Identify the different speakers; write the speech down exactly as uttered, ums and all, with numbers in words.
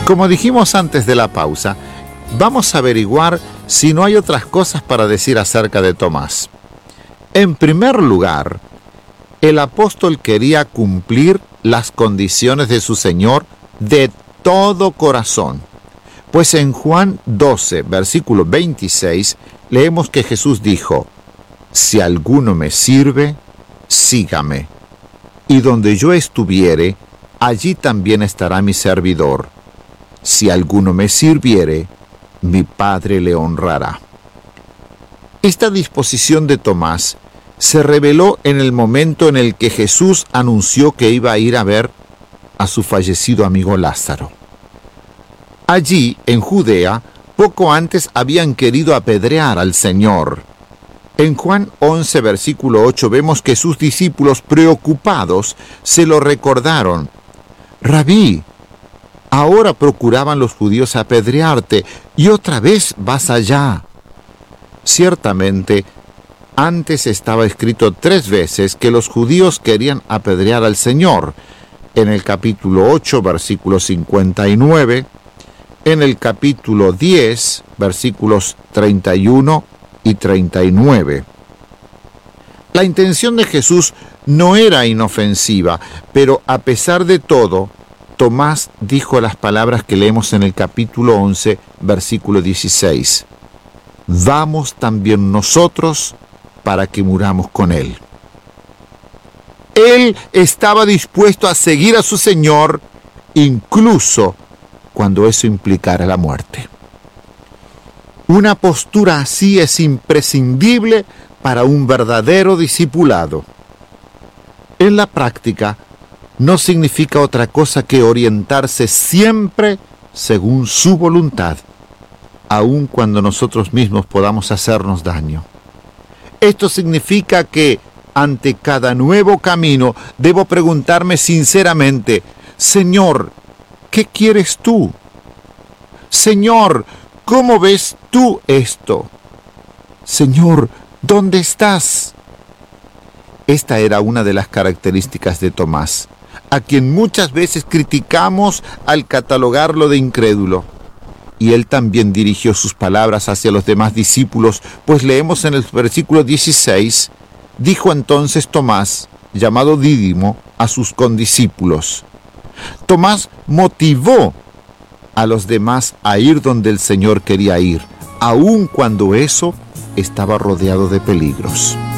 Speaker 1: Como dijimos antes de la pausa, vamos a averiguar si no hay otras cosas para decir acerca de Tomás. En primer lugar, el apóstol quería cumplir las condiciones de su Señor de todo corazón. Pues en Juan doce, versículo veintiséis, leemos que Jesús dijo: si alguno me sirve, sígame. Y donde yo estuviere, allí también estará mi servidor. Si alguno me sirviere, mi Padre le honrará. Esta disposición de Tomás se reveló en el momento en el que Jesús anunció que iba a ir a ver a su fallecido amigo Lázaro. Allí, en Judea, poco antes habían querido apedrear al Señor. En Juan once, versículo ocho, vemos que sus discípulos, preocupados, se lo recordaron. Rabí, ahora procuraban los judíos apedrearte, y otra vez vas allá. Ciertamente, antes estaba escrito tres veces que los judíos querían apedrear al Señor. En el capítulo ocho, versículo cincuenta y nueve, en el capítulo diez, versículos treinta y uno y treinta y nueve. La intención de Jesús no era inofensiva, pero a pesar de todo, Tomás dijo las palabras que leemos en el capítulo once, versículo dieciséis. Vamos también nosotros para que muramos con él. Él estaba dispuesto a seguir a su Señor, incluso cuando eso implicara la muerte. Una postura así es imprescindible para un verdadero discipulado. En la práctica, no significa otra cosa que orientarse siempre según su voluntad, aun cuando nosotros mismos podamos hacernos daño. Esto significa que, ante cada nuevo camino, debo preguntarme sinceramente: Señor, ¿qué quieres tú? Señor, ¿cómo ves tú esto? Señor, ¿dónde estás? Esta era una de las características de Tomás, a quien muchas veces criticamos al catalogarlo de incrédulo. Y él también dirigió sus palabras hacia los demás discípulos, pues leemos en el versículo dieciséis, dijo entonces Tomás, llamado Dídimo, a sus condiscípulos. Tomás motivó a los demás a ir donde el Señor quería ir, aun cuando eso estaba rodeado de peligros.